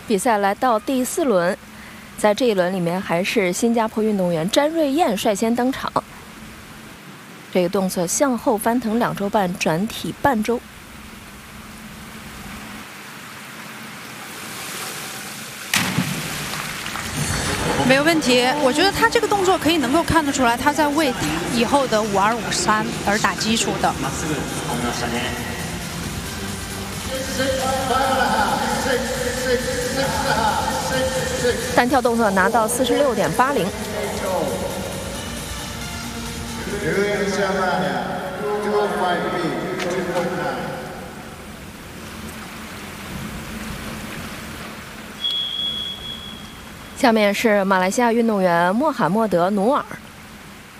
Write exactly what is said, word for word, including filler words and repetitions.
比赛来到第四轮，在这一轮里面还是新加坡运动员詹瑞燕率先登场。这个动作向后翻腾两周半，转体半周。 没有问题，我觉得他这个动作可以能够看得出来，他在为以后的五二五三而打基础的。 单跳动作拿到四十六点八零。下面是马来西亚运动员穆罕默德·努尔。